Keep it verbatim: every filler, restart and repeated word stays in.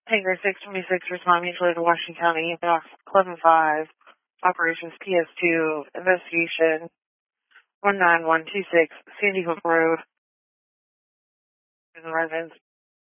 Tanker six twenty-six, respond mutually to Washington County, Box eleven five, Operations P S two, Investigation one nine one two six, Sandy Hook Road, in the residence.